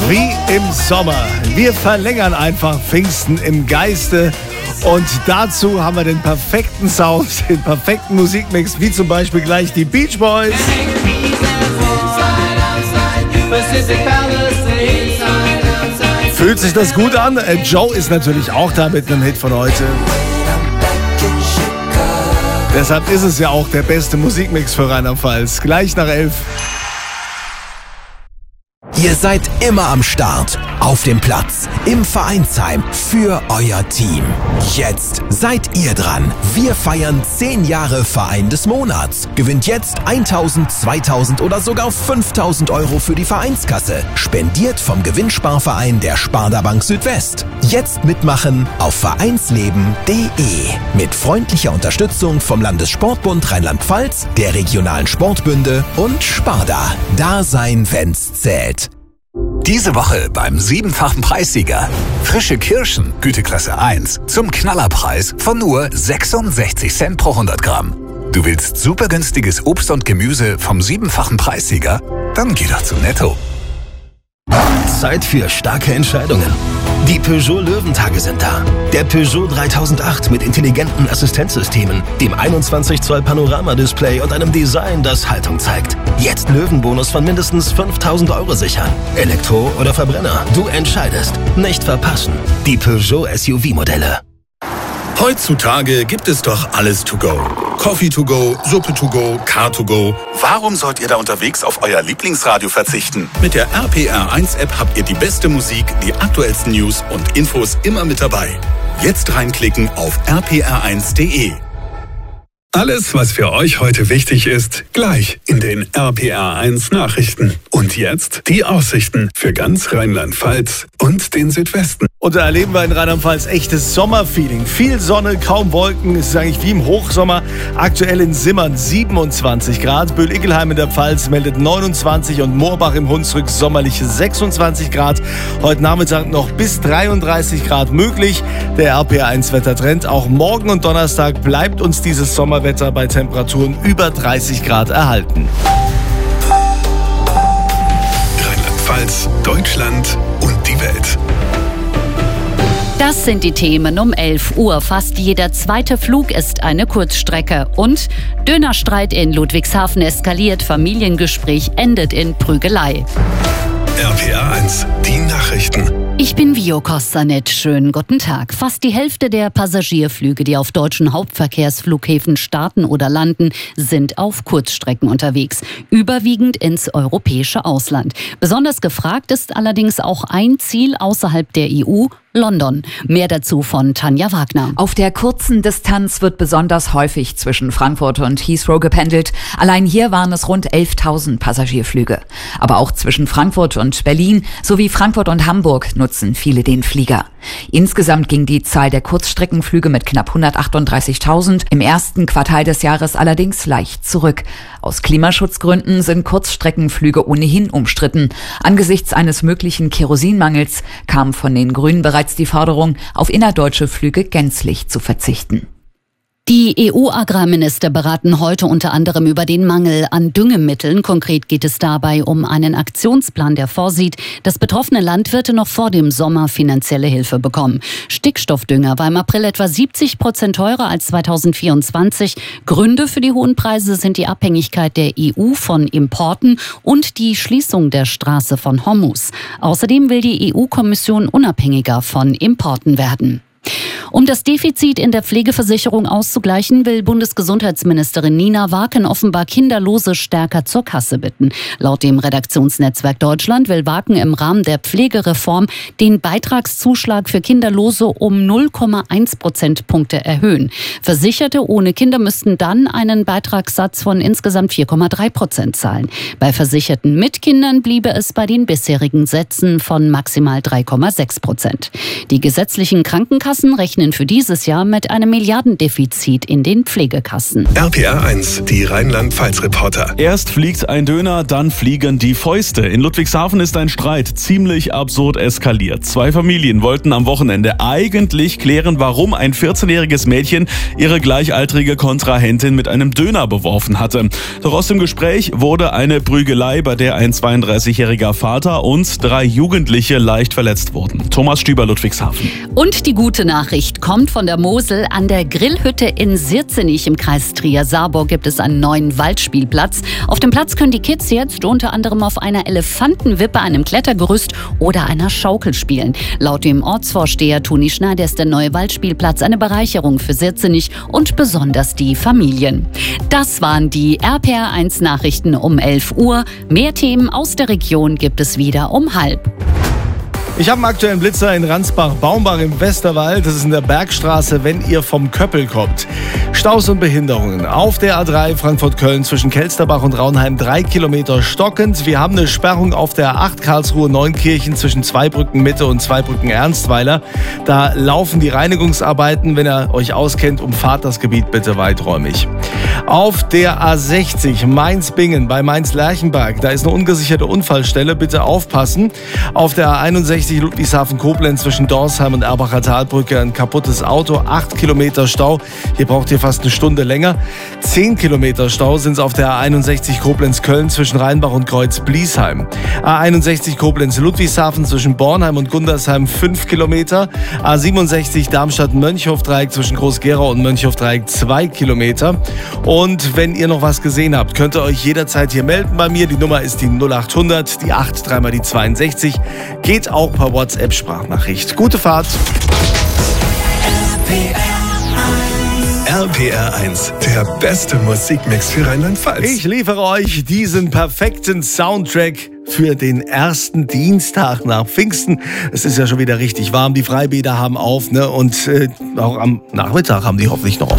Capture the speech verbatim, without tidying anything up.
Wie im Sommer. Wir verlängern einfach Pfingsten im Geiste. Und dazu haben wir den perfekten Sound, den perfekten Musikmix, wie zum Beispiel gleich die Beach Boys. Fühlt sich das gut an? Joe ist natürlich auch da mit einem Hit von heute. Deshalb ist es ja auch der beste Musikmix für Rheinland-Pfalz. Gleich nach elf. Ihr seid immer am Start, auf dem Platz, im Vereinsheim, für euer Team. Jetzt seid ihr dran. Wir feiern zehn Jahre Verein des Monats. Gewinnt jetzt tausend, zweitausend oder sogar fünftausend Euro für die Vereinskasse. Spendiert vom Gewinnsparverein der Sparda Bank Südwest. Jetzt mitmachen auf vereinsleben punkt de. Mit freundlicher Unterstützung vom Landessportbund Rheinland-Pfalz, der regionalen Sportbünde und Sparda. Da sein, wenn's zählt. Diese Woche beim siebenfachen Preissieger. Frische Kirschen, Güteklasse eins, zum Knallerpreis von nur sechsundsechzig Cent pro hundert Gramm. Du willst super günstiges Obst und Gemüse vom siebenfachen Preissieger? Dann geh doch zu Netto. Zeit für starke Entscheidungen. Die Peugeot Löwentage sind da. Der Peugeot dreitausendacht mit intelligenten Assistenzsystemen, dem einundzwanzig Zoll Panoramadisplay und einem Design, das Haltung zeigt. Jetzt Löwenbonus von mindestens fünftausend Euro sichern. Elektro oder Verbrenner, du entscheidest. Nicht verpassen. Die Peugeot S U V-Modelle. Heutzutage gibt es doch alles to go. Coffee to go, Suppe to go, Car to go. Warum sollt ihr da unterwegs auf euer Lieblingsradio verzichten? Mit der R P R eins App habt ihr die beste Musik, die aktuellsten News und Infos immer mit dabei. Jetzt reinklicken auf r p r eins punkt de. Alles, was für euch heute wichtig ist, gleich in den R P R eins Nachrichten. Und jetzt die Aussichten für ganz Rheinland-Pfalz und den Südwesten. Und da erleben wir in Rheinland-Pfalz echtes Sommerfeeling. Viel Sonne, kaum Wolken. Es ist eigentlich wie im Hochsommer. Aktuell in Simmern siebenundzwanzig Grad. Böhl-Iggelheim in der Pfalz meldet neunundzwanzig und Moorbach im Hunsrück sommerliche sechsundzwanzig Grad. Heute Nachmittag noch bis dreiunddreißig Grad möglich. Der R P R eins Wettertrend. Auch morgen und Donnerstag bleibt uns dieses Sommerwetter bei Temperaturen über dreißig Grad erhalten. Rheinland-Pfalz, Deutschland und die Welt. Das sind die Themen um elf Uhr. Fast jeder zweite Flug ist eine Kurzstrecke. Und Dönerstreit in Ludwigshafen eskaliert. Familiengespräch endet in Prügelei. R P R eins, die Nachrichten. Ich bin Vio Kostanet. Schönen guten Tag. Fast die Hälfte der Passagierflüge, die auf deutschen Hauptverkehrsflughäfen starten oder landen, sind auf Kurzstrecken unterwegs. Überwiegend ins europäische Ausland. Besonders gefragt ist allerdings auch ein Ziel außerhalb der E U, London. Mehr dazu von Tanja Wagner. Auf der kurzen Distanz wird besonders häufig zwischen Frankfurt und Heathrow gependelt. Allein hier waren es rund elftausend Passagierflüge. Aber auch zwischen Frankfurt und Berlin sowie Frankfurt und Hamburg nutzen viele den Flieger. Insgesamt ging die Zahl der Kurzstreckenflüge mit knapp hundertachtunddreißigtausend im ersten Quartal des Jahres allerdings leicht zurück. Aus Klimaschutzgründen sind Kurzstreckenflüge ohnehin umstritten. Angesichts eines möglichen Kerosinmangels kam von den Grünen bereits die Forderung, auf innerdeutsche Flüge gänzlich zu verzichten. Die E U-Agrarminister beraten heute unter anderem über den Mangel an Düngemitteln. Konkret geht es dabei um einen Aktionsplan, der vorsieht, dass betroffene Landwirte noch vor dem Sommer finanzielle Hilfe bekommen. Stickstoffdünger war im April etwa siebzig Prozent teurer als zweitausendvierundzwanzig. Gründe für die hohen Preise sind die Abhängigkeit der E U von Importen und die Schließung der Straße von Hormuz. Außerdem will die E U-Kommission unabhängiger von Importen werden. Um das Defizit in der Pflegeversicherung auszugleichen, will Bundesgesundheitsministerin Nina Waken offenbar Kinderlose stärker zur Kasse bitten. Laut dem Redaktionsnetzwerk Deutschland will Waken im Rahmen der Pflegereform den Beitragszuschlag für Kinderlose um null Komma eins Prozentpunkte erhöhen. Versicherte ohne Kinder müssten dann einen Beitragssatz von insgesamt vier Komma drei Prozent zahlen. Bei Versicherten mit Kindern bliebe es bei den bisherigen Sätzen von maximal drei Komma sechs Prozent. Die gesetzlichen Krankenkassen rechnen rechnen für dieses Jahr mit einem Milliardendefizit in den Pflegekassen. R P R eins, die Rheinland-Pfalz-Reporter. Erst fliegt ein Döner, dann fliegen die Fäuste. In Ludwigshafen ist ein Streit ziemlich absurd eskaliert. Zwei Familien wollten am Wochenende eigentlich klären, warum ein vierzehnjähriges Mädchen ihre gleichaltrige Kontrahentin mit einem Döner beworfen hatte. Doch aus dem Gespräch wurde eine Prügelei, bei der ein zweiunddreißigjähriger Vater und drei Jugendliche leicht verletzt wurden. Thomas Stüber, Ludwigshafen. Und die gute Nachricht kommt von der Mosel. An der Grillhütte in Sirzenich im Kreis Trier-Saarburg gibt es einen neuen Waldspielplatz. Auf dem Platz können die Kids jetzt unter anderem auf einer Elefantenwippe, einem Klettergerüst oder einer Schaukel spielen. Laut dem Ortsvorsteher Toni Schneider ist der neue Waldspielplatz eine Bereicherung für Sirzenich und besonders die Familien. Das waren die R P R eins Nachrichten um elf Uhr. Mehr Themen aus der Region gibt es wieder um halb. Ich habe einen aktuellen Blitzer in Ransbach-Baumbach im Westerwald. Das ist in der Bergstraße, wenn ihr vom Köppel kommt. Staus und Behinderungen. Auf der A drei Frankfurt-Köln zwischen Kelsterbach und Raunheim drei Kilometer stockend. Wir haben eine Sperrung auf der A acht Karlsruhe-Neunkirchen zwischen Zweibrücken-Mitte und Zweibrücken-Ernstweiler. Da laufen die Reinigungsarbeiten. Wenn ihr euch auskennt, umfahrt das Gebiet bitte weiträumig. Auf der A sechzig Mainz-Bingen bei Mainz-Lerchenberg, da ist eine ungesicherte Unfallstelle. Bitte aufpassen. Auf der A einundsechzig Ludwigshafen-Koblenz zwischen Dorsheim und Erbacher Talbrücke ein kaputtes Auto, acht Kilometer Stau. Hier braucht ihr fast eine Stunde länger. zehn Kilometer Stau sind es auf der A einundsechzig Koblenz-Köln zwischen Rheinbach und Kreuz-Bliesheim. A einundsechzig Koblenz-Ludwigshafen zwischen Bornheim und Gundersheim fünf Kilometer. A siebenundsechzig Darmstadt-Mönchhof-Dreieck zwischen Groß-Gerau und Mönchhof-Dreieck zwei Kilometer. Und wenn ihr noch was gesehen habt, könnt ihr euch jederzeit hier melden bei mir. Die Nummer ist die null acht hundert, die acht, dreimal die zweiundsechzig. Geht auch per WhatsApp-Sprachnachricht. Gute Fahrt. R P R eins, der beste Musikmix für Rheinland-Pfalz. Ich liefere euch diesen perfekten Soundtrack für den ersten Dienstag nach Pfingsten. Es ist ja schon wieder richtig warm, die Freibäder haben auf, ne? Und äh, auch am Nachmittag haben die hoffentlich noch auf.